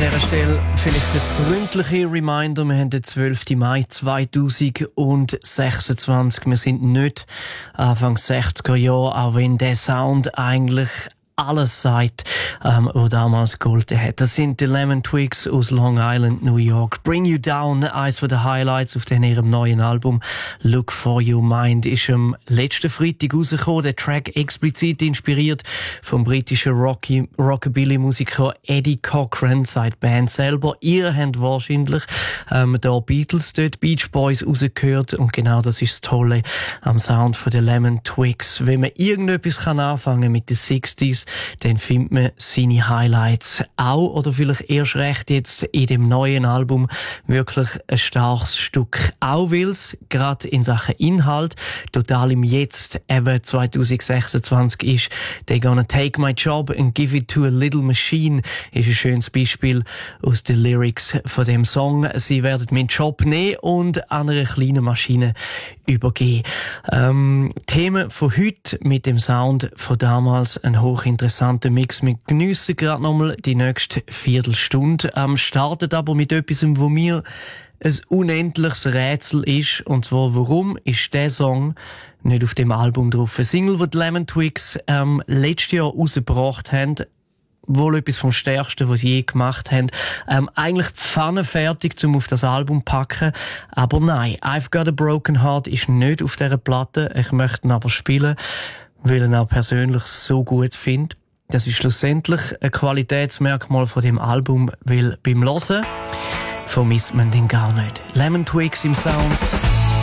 dieser Stelle vielleicht ein freundlicher Reminder. Wir haben den 12. Mai 2026. Wir sind nicht Anfang 60er Jahre, auch wenn der Sound eigentlich alles sagt, was damals gegolten hat. Das sind die Lemon Twigs aus Long Island, New York. Bring You Down, eines der Highlights auf ihrem neuen Album Look For Your Mind, ist am letzten Freitag rausgekommen. Der Track explizit inspiriert vom britischen Rockabilly-Musiker Eddie Cochran, sagt die Band selber. Ihr habt wahrscheinlich da Beatles, dort Beach Boys rausgehört, und genau das ist das Tolle am Sound von den Lemon Twigs. Wenn man irgendetwas anfangen kann mit den 60s, dann findet man seine Highlights auch, oder vielleicht erst recht jetzt in dem neuen Album, wirklich ein starkes Stück. Auch weil es gerade in Sachen Inhalt total im Jetzt, eben 2026 ist. They're gonna take my job and give it to a little machine ist ein schönes Beispiel aus den Lyrics von dem Song. Sie werden meinen Job nehmen und an einer kleinen Maschine übergeben. Themen von heute mit dem Sound von damals, ein hochinteressanter Mix. Wir geniessen gerade nochmal die nächste Viertelstunde. Startet aber mit etwas, wo mir ein unendliches Rätsel ist. Und zwar, warum ist der Song nicht auf dem Album drauf? Ein Single, das die Lemon Twigs letztes Jahr rausgebracht haben. Wohl etwas vom Stärksten, was sie je gemacht haben. Eigentlich pfannenfertig, um auf das Album zu packen. Aber nein, I've Got a Broken Heart ist nicht auf dieser Platte. Ich möchte ihn aber spielen, weil ich ihn auch persönlich so gut finde. Das ist schlussendlich ein Qualitätsmerkmal von dem Album, weil beim Hören vermisst man den gar nicht. Lemon Twigs im Sounds.